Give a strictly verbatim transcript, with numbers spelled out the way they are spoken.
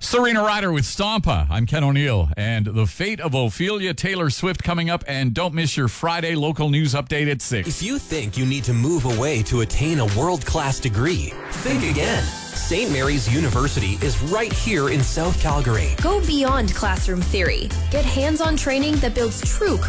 Serena Ryder with Stompa. I'm Ken O'Neill. And the fate of Ophelia Taylor Swift coming up. And don't miss your Friday local news update at six. If you think you need to move away to attain a world-class degree, think again. Saint Mary's University is right here in South Calgary. Go beyond classroom theory. Get hands-on training that builds true